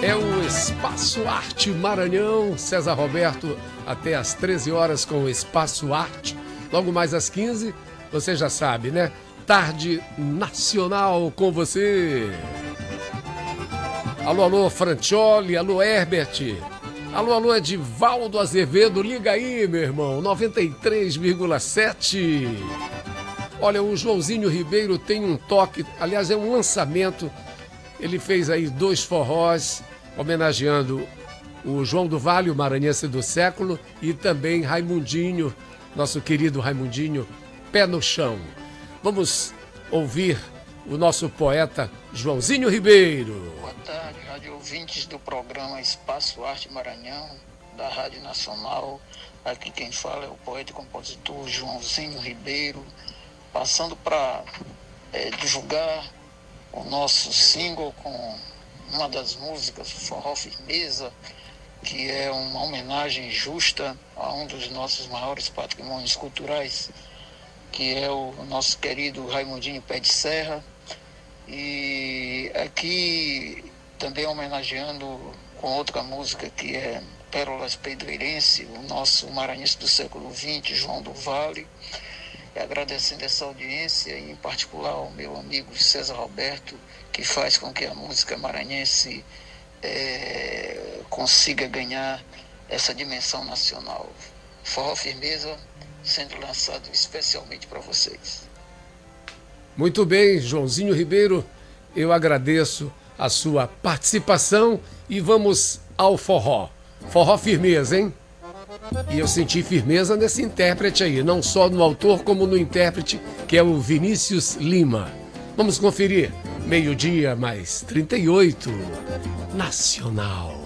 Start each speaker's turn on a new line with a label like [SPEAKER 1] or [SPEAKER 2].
[SPEAKER 1] É o Espaço Arte Maranhão. César Roberto até às 13 horas com o Espaço Arte. Logo mais às 15, você já sabe, né? Tarde Nacional com você. Alô, alô, Francioli, alô, Herbert. Alô, alô, Edivaldo Azevedo, liga aí, meu irmão, 93,7. Olha, o Joãozinho Ribeiro tem um toque, aliás, é um lançamento. Ele fez aí 2 forrós, homenageando o João do Vale, o maranhense do século, e também Raimundinho, nosso querido Raimundinho, pé no chão. Vamos ouvir o nosso poeta Joãozinho Ribeiro.
[SPEAKER 2] Boa tarde, rádio ouvintes do programa Espaço Arte Maranhão, da Rádio Nacional. Aqui quem fala é o poeta e compositor Joãozinho Ribeiro, passando para divulgar o nosso single com uma das músicas, Forró Firmeza, que é uma homenagem justa a um dos nossos maiores patrimônios culturais, que é o nosso querido Raimundinho Pé de Serra. E aqui também homenageando com outra música que é Pérolas Pedreirense, o nosso maranhense do século XX, João do Vale. E agradecendo essa audiência, e em particular ao meu amigo César Roberto, que faz com que a música maranhense consiga ganhar essa dimensão nacional. Forró Firmeza sendo lançado especialmente para vocês.
[SPEAKER 1] Muito bem, Joãozinho Ribeiro, eu agradeço a sua participação e vamos ao forró. Forró Firmeza, hein? E eu senti firmeza nesse intérprete aí, não só no autor como no intérprete, que é o Vinícius Lima. Vamos conferir. 12:38, Nacional.